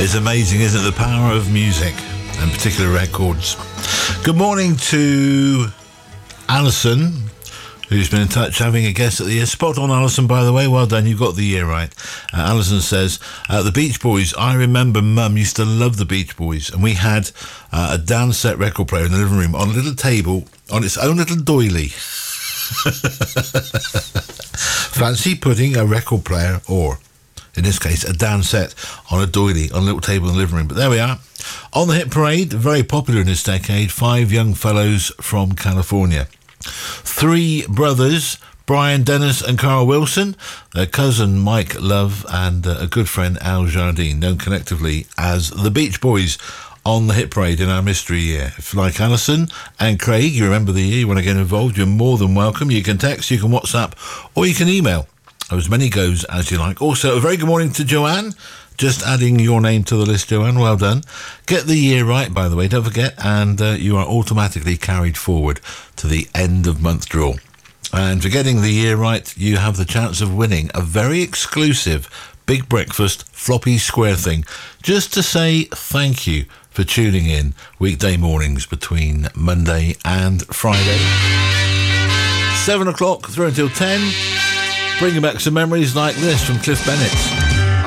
It's amazing, isn't it? The power of music and particular records. Good morning to Alison, who's been in touch having a guess at the year. Spot on, Alison, by the way. Well done, you got the year right. Alison says, the Beach Boys. I remember Mum used to love the Beach Boys, and we had a downset record player in the living room on a little table on its own little doily. Fancy putting a record player, or in this case a downset, on a doily on a little table in the living room. But there we are. On the Hit Parade, very popular in this decade, 5 young fellows from California. 3 brothers, Brian Dennis and Carl Wilson, their cousin Mike Love, and a good friend Al Jardine, known collectively as the Beach Boys, on the Hit Parade in our mystery year. If, like Alison and Craig, you remember the year, you want to get involved, you're more than welcome. You can text, you can WhatsApp, or you can email. As many goes as you like. Also, a very good morning to Joanne. Just adding your name to the list, Joanne. Well done. Get the year right, by the way, don't forget, and you are automatically carried forward to the end of month draw. And for getting the year right, you have the chance of winning a very exclusive Big Breakfast floppy square thing, just to say thank you for tuning in weekday mornings between Monday and Friday. 7 o'clock through until 10. Bringing back some memories like this from Cliff Bennett.